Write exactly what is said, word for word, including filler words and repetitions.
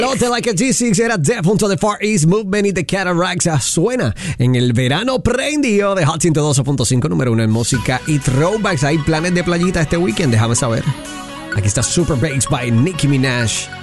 Hotel Like a G seis era Def junto a The Far East Movement y The Cataracts. Suena en el verano prendido de Hot ciento doce punto cinco, número uno en música y throwbacks. Hay planes de playita este weekend, déjame saber. Aquí está Super Bass by Nicki Minaj.